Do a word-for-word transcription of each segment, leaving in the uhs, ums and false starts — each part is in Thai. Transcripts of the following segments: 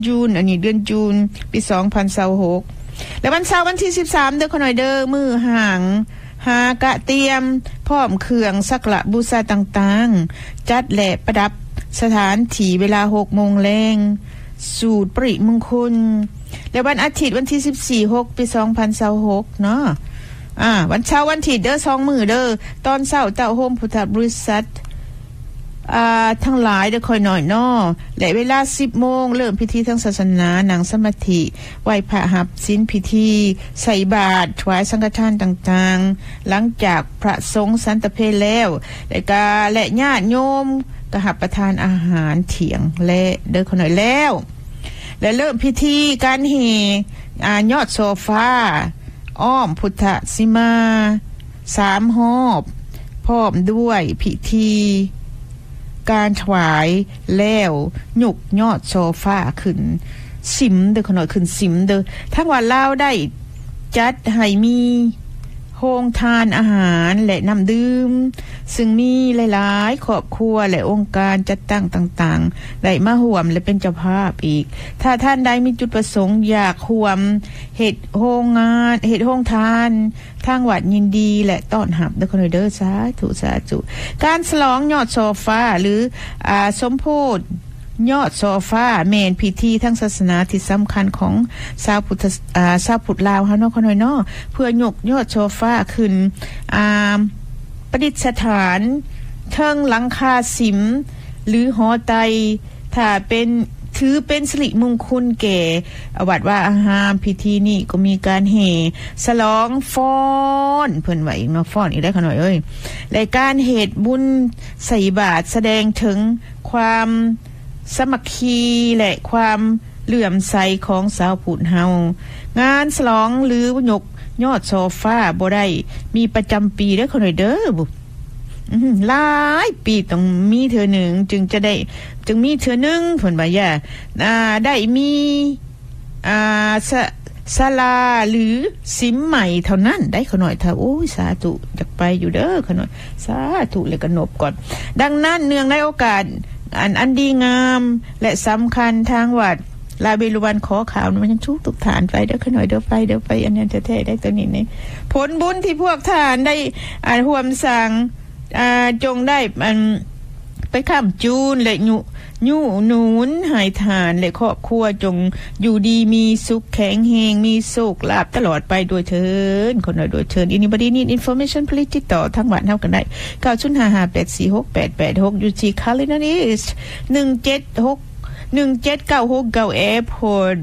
จูนอันนี้เดือนจูนปีสองพันยี่สิบหกแล้ววันเสาร์วันที่สิบสามเด้อขน่อยเด้อมื้อห่างหากะเตรียมพร้อมเครื่องสักการะบูชาต่างๆจัดและประดับสถานที่เวลา หกโมง แลงสูตรปริมงคลและวันอาทิตย์วันที่สิบสี่ หกปีสองพันยี่สิบหกเนาะอ่าวันเช้าวันอาทิตย์เด้อสองมื้อเด้อตอนเช้าเต้าโฮมพุทธบริษัทอ่าทั้งหลายเด้อค่อยหน่อยเนาะและเวลา สิบโมงเริ่มพิธีทางศาสนานั่งสมาธิไหว้พระหับศีลพิธีใส่บาตรถวายสังฆทานต่างๆหลังจากพระสงฆ์สันตเพลแล้วและก็และญาติโยมก็รับประทานอาหารเที่ยงและเด้อค่อยหน่อยแล้วและเริ่มพิธีการแห่อ่ายอดโซฟาอ้อมพุทธสิมาสามรอบพร้อมด้วยพิธีการถวายแล้วยกยอดโซฟาขึ้นสิมเด้อขน่อยขึ้นสิมเด้อทั้งวันลาวได้จัดให้มีโรงทานอาหารและน้ำดื่มซึ่งมีหลายๆครอบครัวและองค์การจัดตั้งต่างๆได้มาร่วมและเป็นเจ้าภาพอีกถ้าท่านใดมีจุดประสงค์อยากร่วมเฮ็ดโรงงานเฮ็ดโรงทานทางวัดยินดีและต้อนรับเด้อคนเด้อสาธุสาธุการฉลองยอดโซฟาหรืออ่าสมโพธิยอดโซฟาแม่นพิธีทางศาสนาที่สำคัญของชาวพุทธอ่าชาวพุทธลาวเฮาเนาะคนน้อยเนาะเพื่อยกยอดโซฟาขึ้นอ่าประดิษฐานเทิงหลังคาสิมหรือหอไตถ้าเป็นถือเป็นสิริมงคลแก่วัดว่าอาหารพิธีนี้ก็มีการแห่ฉลองฟ้อนเพิ่นว่าอีกเนาะฟ้อนอีกได้ขน่อยเอ้ยและการเฮ็ดบุญใส่บาตรแสดงถึงความสามัคคีและความเลื่อมใสของชาวพุทธเฮางานฉลองหรือยกยอดโซฟาบ่ได้มีประจำปีเด้อคนเด้อบุหลายปีต้องมีเทื่อหนึ่งจึงจะได้จึงมีเทื่อหนึ่งเพิ่นว่าอย่าอ่าได้มีอ่าสศาลาหรือสิมใหม่เท่านั้นได้ขน่อยถ้าโอ้ยสาธุอยากไปอยู่เด้อขน่อยสาธุเลยก็นบก่อนดังนั้นเนื่องในโอกาสอันอันดีงามและสำคัญทางวัดลาเบลุวันขอข่าวมันยังชุกตุกฐานไปเด้อขน่อยเด้อไปเด้อไปอันนี้แท้ๆได้ตัวนี้นี่ผลบุญที่พวกทานได้อ่าร่วมสร้างอ่าจงได้มันไปค้ำจูนและยุยุหนุนหายทานและครอบครัวจงอยู่ดีมีสุขแข็งแรงมีโชคลาภตลอดไปโดยเถิดคนน้อยโดยเถิด Anybody need information please ติดต่อทางบ้านเฮากันได้เก้า ศูนย์ ห้า ห้า แปด สี่ หก แปด แปด หกอยู่ที่ Cullinan East หนึ่ง เจ็ด หก หนึ่ง เจ็ด เก้า หก เก้า Airport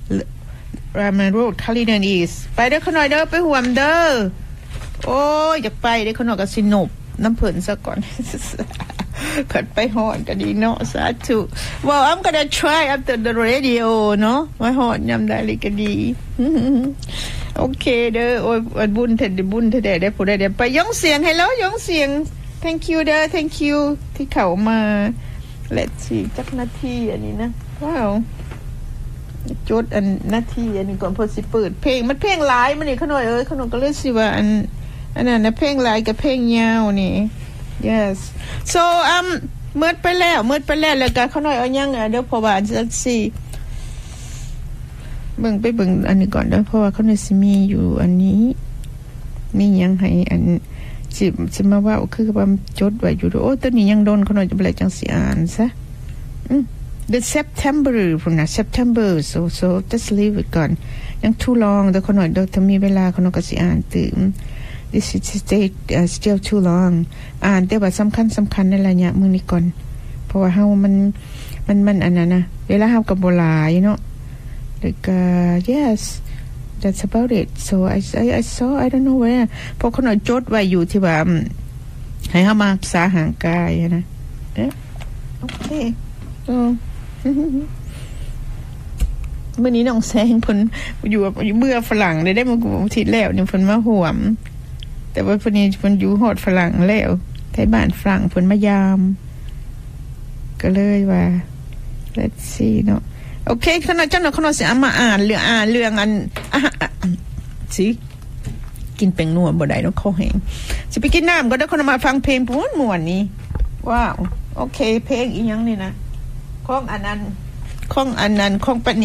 Raman Road Cullinan East ไปเด้อคนน้อยเด้อไปห่วมเด้อโอ้ยอยากไปเด้อคนน้อยก็สิหนบน้ำเพิ่นซะก่อนขัดไปหอดก็ดีเนาะสาธุ Well I'm gonna try after the radio เนาะมาหอดยำได้เลยก็ดีโอเคเด้อโอ้ยบุญเถิดบุญเถิดได้ผู้ใดได้ไปยงเสียง Hello ยงเสียง Thank you เด้อ Thank you ที่เข้ามา Let's see จักนาทีอันนี้นะว้าวจดอันนาทีอันนี้ก่อนพอสิเปิดเพลงมันเพลงหลายมันนี่ขน่อยเอ้ยขนมก็เลยสิว่าอันอันนั้นนะเพลงหลายกับเพลงยาวนี่ yes so um มืดไปแล้วมืดไปแล้วแล้วก็เขาหน่อยเอายังอ่ะเดี๋ยวพอว่าจะสิเบิ่งไปเบิ่งอันนี้ก่อนเด้อเพราะว่าเขาน่ะสิมีอยู่อันนี้มียังให้อันสิสิมาว่าคือว่าจดไว้อยู่โอ้ตัวนี้ยังโดนเขาหน่อยจะบ่ได้จังสิอ่านซะอืม the September พุ่นน่ะ September so so just leave it ก่อนยัง too long เด้อเขาหน่อยเด้อถ้ามีเวลาเขาหน่อยก็สิอ่านตื่นThis is stay uh, still too long อ่านแต่ว่าสำคัญสำคัญในระยะมื้อนี้ก่อนเพราะว่าเฮามันมันมันอันนั้นนะเวลาเฮาก็บ่หลายเนาะแล้วก็ yes that's about it so I I I saw I don't know where เพราะคนเอาจดไว้อยู่ที่ว่าให้เฮามารักษาห่างกายนะเอ๊ะโอเคโอ้มื้อนี้น้องแซงเพิ่นอยู่อยู่เบื่อฝรั่งได้ได้มาอาทิตย์แล้วนี่เพิ่นมาห่วมแต่ว่าเพิ่นนี่เพิ่นอยู่ฮอดฝรั่งแล้วไทบ้านฝรั่งเพิ่นมายามก็เลยว่า let's see เนาะโอเคขณะจังเนาะขณะสิเอามาอ่านเรื่องอ่านเรื่องอันอ่ะสิกินแป้งนัวบ่ได้เนาะคอแห้งสิไปกินน้ำก็ได้คนมาฟังเพลงม่วนๆนี้ว้าวโอเคเพลงอีหยังนี่นะของอันนั้นของอันนั้นของป